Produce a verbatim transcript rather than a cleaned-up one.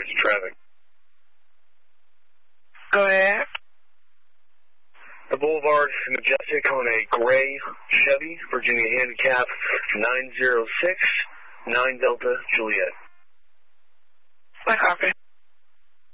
points of traffic. Go ahead. The Boulevard Majestic on a gray Chevy, Virginia handicap nine zero six, nine Delta Juliet. I copy.